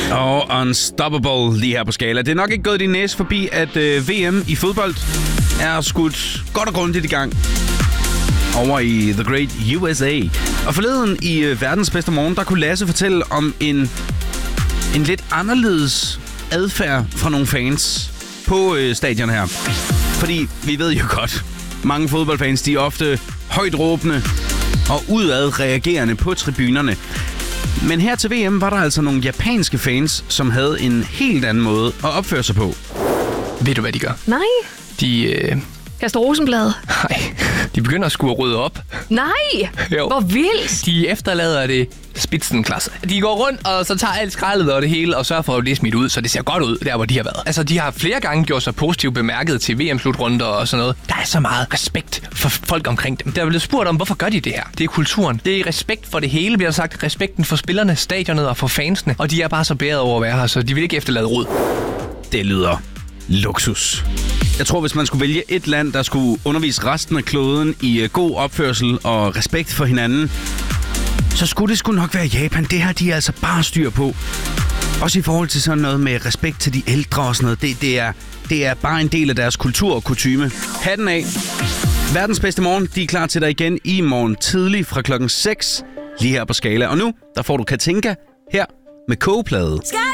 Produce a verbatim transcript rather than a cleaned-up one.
Og Unstoppable lige her på Skala. Det er nok ikke gået din næse forbi, at øh, V M i fodbold er skudt godt og grundigt i gang over i The Great U S A. Og forleden i øh, Verdens Bedste Morgen, der kunne Lasse fortælle om en, en lidt anderledes adfærd fra nogle fans på øh, stadion her. Fordi vi ved jo godt, mange fodboldfans, de er ofte højt råbende og udad reagerende på tribunerne. Men her til V M var der altså nogle japanske fans, som havde en helt anden måde at opføre sig på. Ved du, hvad de gør? Nej. De... Øh... Kaster rosenblad. Nej, de begynder at skure rydde op. Nej, jo. Hvor vildt. De efterlader det spidsenklasse. De går rundt, og så tager alt skraldet og det hele, og sørger for, at det er smidt ud, så det ser godt ud, der hvor de har været. Altså, de har flere gange gjort sig positivt bemærket til V M-slutrunder og sådan noget. Der er så meget respekt for folk omkring dem. Der er blevet spurgt om, hvorfor gør de det her? Det er kulturen. Det er respekt for det hele, bliver der sagt. Respekten for spillerne, stadionet og for fansene. Og de er bare så bæret over at være her, så de vil ikke efterlade rod. Det lyder luksus. Jeg tror, hvis man skulle vælge et land, der skulle undervise resten af kloden i god opførsel og respekt for hinanden, så skulle det sgu nok være Japan. Det her, de er altså bare styr på. Også i forhold til sådan noget med respekt til de ældre og sådan noget. Det, det, er, det er bare en del af deres kultur og kutyme. Hatten af. Verdens Bedste Morgen, de er klar til dig igen i morgen tidlig fra klokken seks, lige her på Skala. Og nu, der får du Katinka her med kogeplade.